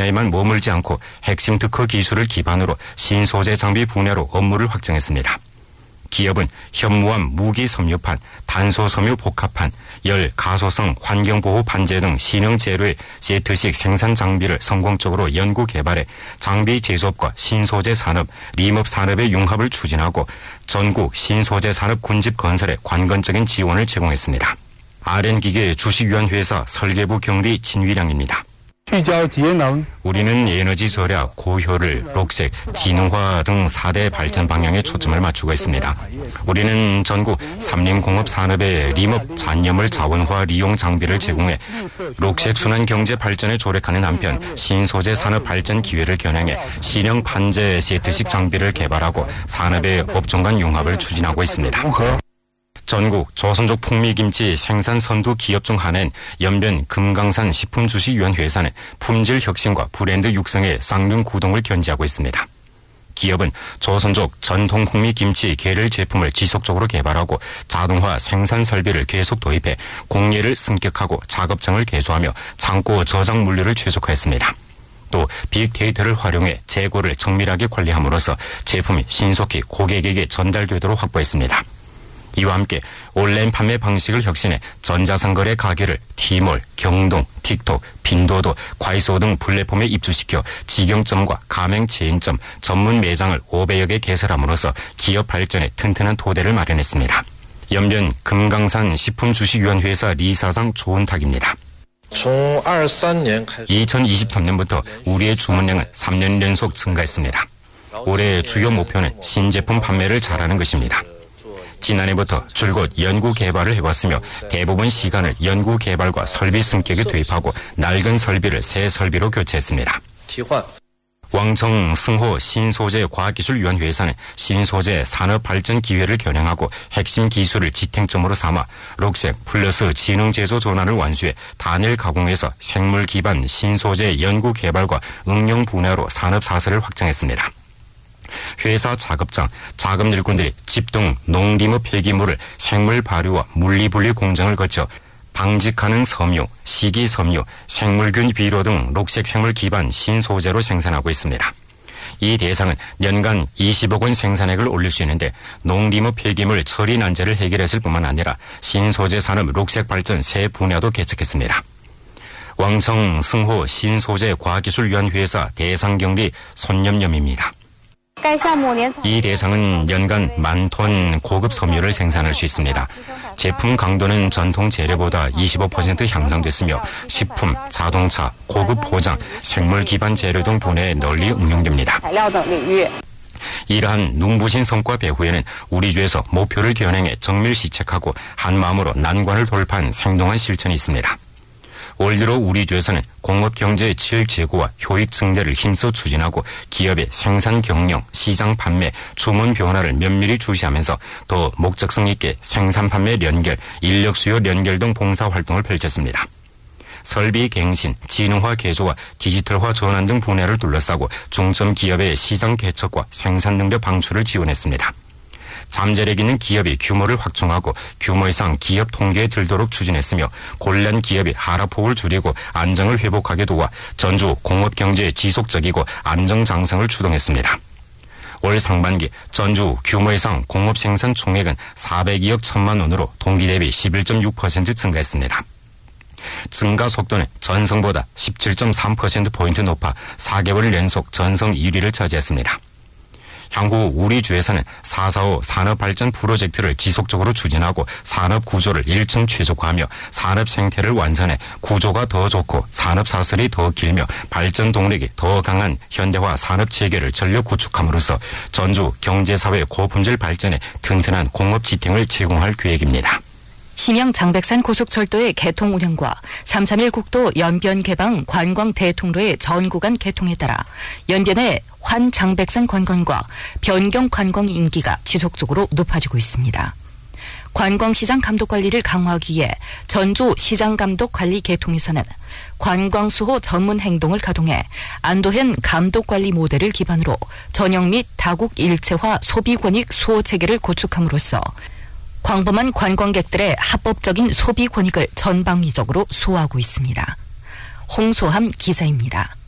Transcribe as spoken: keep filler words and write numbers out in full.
분야에만 머물지 않고 핵심 특허 기술을 기반으로 신소재 장비 분야로 업무를 확장했습니다. 기업은 현무암 무기 섬유판, 단소 섬유 복합판, 열 가소성 환경보호 반재 등 신형 재료의 세트식 생산 장비를 성공적으로 연구 개발해 장비 제조업과 신소재 산업, 림업 산업의 융합을 추진하고 전국 신소재 산업 군집 건설에 관건적인 지원을 제공했습니다. 알엔기계 주식위원회사 설계부 경리 진위량입니다. 우리는 에너지 절약, 고효율, 녹색, 지능화 등 사 대 발전 방향에 초점을 맞추고 있습니다. 우리는 전국 삼림공업 산업의 림업 잔여물 자원화 리용 장비를 제공해 녹색 순환 경제 발전에 조력하는 한편 신소재 산업 발전 기회를 겨냥해 신형 판재 세트식 장비를 개발하고 산업의 업종 간 융합을 추진하고 있습니다. 전국 조선족 풍미김치 생산 선두 기업 중 하나인 연변 금강산 식품주식위원회사는 품질 혁신과 브랜드 육성에 쌍륜 구동을 견지하고 있습니다. 기업은 조선족 전통 풍미김치 계를 제품을 지속적으로 개발하고 자동화 생산 설비를 계속 도입해 공예를 승격하고 작업장을 개소하며 창고 저장 물류를 최적화했습니다. 또 빅데이터를 활용해 재고를 정밀하게 관리함으로써 제품이 신속히 고객에게 전달되도록 확보했습니다. 이와 함께 온라인 판매 방식을 혁신해 전자상거래 가게를 티몰, 경동, 틱톡, 핀도도, 과이소 등 플랫폼에 입주시켜 직영점과 가맹 체인점, 전문 매장을 오백여 개 개설함으로써 기업 발전에 튼튼한 토대를 마련했습니다. 연변 금강산 식품주식위원회사 리사장 조은탁입니다. 이천이십삼 년부터 우리의 주문량은 삼 년 연속 증가했습니다. 올해 주요 목표는 신제품 판매를 잘하는 것입니다. 지난해부터 줄곧 연구 개발을 해왔으며 대부분 시간을 연구 개발과 설비 승격에 투입하고 낡은 설비를 새 설비로 교체했습니다. 왕청 승호 신소재 과학기술위원회에서는 신소재 산업 발전 기회를 겨냥하고 핵심 기술을 지탱점으로 삼아 녹색 플러스 지능 제조 전환을 완수해 단일 가공에서 생물 기반 신소재 연구 개발과 응용 분야로 산업 사설을 확장했습니다. 회사 작업장, 자금 일꾼들이 집중 농림업 폐기물을 생물 발효와 물리분리 공정을 거쳐 방직 가능 섬유, 식이 섬유, 생물균 비료 등 녹색 생물 기반 신소재로 생산하고 있습니다. 이 대상은 연간 이십억 원 생산액을 올릴 수 있는데 농림업 폐기물 처리 난제를 해결했을 뿐만 아니라 신소재 산업 녹색 발전 세 분야도 개척했습니다. 왕성 승호 신소재과학기술위원회사 대상경리 손념념입니다. 이 대상은 연간 만 톤 고급 섬유를 생산할 수 있습니다. 제품 강도는 전통 재료보다 이십오 퍼센트 향상됐으며 식품, 자동차, 고급 포장, 생물 기반 재료 등 분야에 널리 응용됩니다. 이러한 눈부신 성과 배후에는 우리 주에서 목표를 겨냥해 정밀 시책하고 한마음으로 난관을 돌파한 생동한 실천이 있습니다. 올 들어 우리 주에서는 공업경제의 지역 제고와 효익 증대를 힘써 추진하고 기업의 생산 경영, 시장 판매, 주문 변화를 면밀히 주시하면서 더 목적성 있게 생산 판매 연결, 인력 수요 연결 등 봉사 활동을 펼쳤습니다. 설비 갱신, 지능화 개조와 디지털화 전환 등 분야를 둘러싸고 중점 기업의 시장 개척과 생산 능력 방출을 지원했습니다. 잠재력 있는 기업이 규모를 확충하고 규모 이상 기업 통계에 들도록 추진했으며 곤란 기업이 하락폭을 줄이고 안정을 회복하게 도와 전주 공업경제의 지속적이고 안정장성을 추동했습니다. 올 상반기 전주 규모 이상 공업생산 총액은 사백이억 천만 원으로 동기 대비 십일 점 육 퍼센트 증가했습니다. 증가 속도는 전성보다 십칠 점 삼 퍼센트 포인트 높아 사 개월 연속 전성 일 위를 차지했습니다. 향후 우리 주에서는 사 사오 산업발전 프로젝트를 지속적으로 추진하고 산업 구조를 일 층 최적화하며 산업 생태를 완성해 구조가 더 좋고 산업 사슬이 더 길며 발전 동력이 더 강한 현대화 산업 체계를 전력 구축함으로써 전주 경제사회 고품질 발전에 튼튼한 공업 지탱을 제공할 계획입니다. 심양 장백산 고속철도의 개통 운영과 삼삼일 국도 연변 개방 관광 대통로의 전 구간 개통에 따라 연변의 환 장백산 관광과 변경 관광 인기가 지속적으로 높아지고 있습니다. 관광시장 감독 관리를 강화하기 위해 전주 시장감독관리 개통에서는 관광수호 전문 행동을 가동해 안도현 감독관리 모델을 기반으로 전형 및 다국 일체화 소비권익 수호 체계를 구축함으로써 광범한 관광객들의 합법적인 소비 권익을 전방위적으로 수호하고 있습니다. 홍소함 기자입니다.